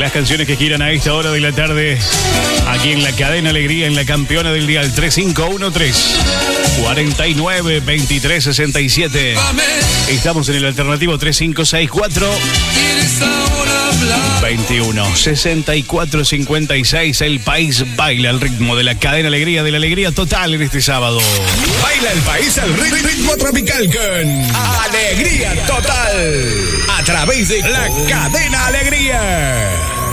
Las canciones que quieran a esta hora de la tarde, aquí en la Cadena Alegría, en la campeona del dial 3513 49 23 67. Estamos en el alternativo 3564 21 64 56. El país baila al ritmo de la Cadena Alegría, de la alegría total en este sábado. Baila el país al ritmo tropical con Alegría Total a través de la Cadena Alegría.